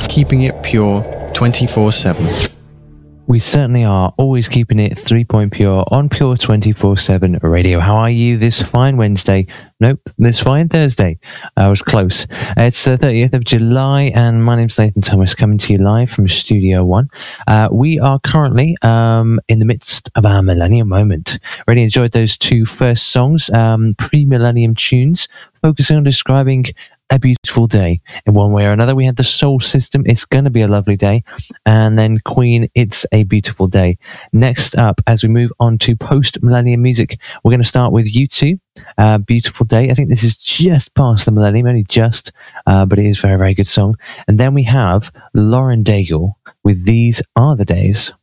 keeping it pure 24/7. We certainly are, always keeping it 3 Pure on Pure 24/7 Radio. How are you this fine Wednesday? Nope, this fine Thursday. I was close. It's the 30th of July, and my name's Nathan Thomas, coming to you live from Studio One. We are currently in the midst of our Millennium Moment. Really enjoyed those two first songs, pre-Millennium tunes, focusing on describing a beautiful day in one way or another. We had the Soul System, It's Gonna Be a Lovely Day, and then Queen, It's a Beautiful Day. Next up, as we move on to post-millennium music, we're going to start with U2, Beautiful Day. I think this is just past the millennium, only just, but it is a very, very good song. And then we have Lauren Daigle with These Are the Days.